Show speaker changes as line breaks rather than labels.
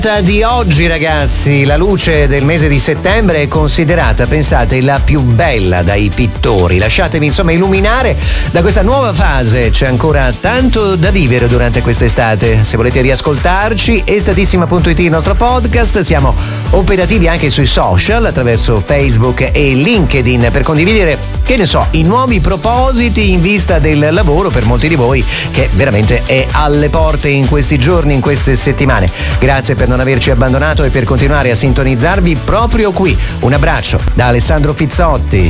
Di oggi, ragazzi, la luce del mese di settembre è considerata, pensate, la più bella dai pittori. Lasciatemi insomma illuminare da questa nuova fase. C'è ancora tanto da vivere durante quest'estate. Se volete riascoltarci, estatissima.it il nostro podcast. Siamo operativi anche sui social attraverso Facebook e LinkedIn per condividere, che ne so, i nuovi propositi in vista del lavoro per molti di voi che veramente è alle porte in questi giorni, in queste settimane. Grazie per non averci abbandonato e per continuare a sintonizzarvi proprio qui. Un abbraccio da Alessandro Fizzotti.